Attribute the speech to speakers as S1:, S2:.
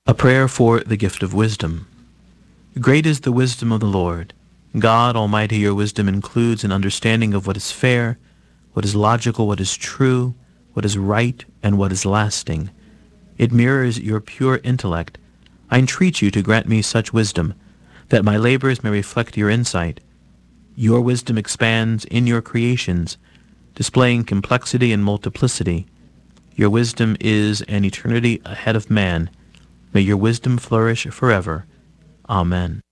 S1: A prayer for the gift of wisdom. Great is the wisdom of the Lord. God Almighty, your wisdom includes an understanding of what is fair, what is logical, what is true, what is right, and what is lasting. It mirrors your pure intellect. I entreat you to grant me such wisdom, that my labors may reflect your insight. Your wisdom expands in your creations, displaying complexity and multiplicity. Your wisdom is an eternity ahead of man. May your wisdom flourish forever. Amen.